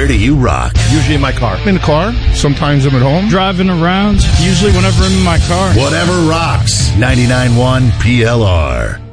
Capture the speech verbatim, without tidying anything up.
Where do you rock? Usually in my car. In the car. Sometimes I'm at home. Driving around. Usually whenever I'm in my car. Whatever rocks. ninety-nine point one P L R.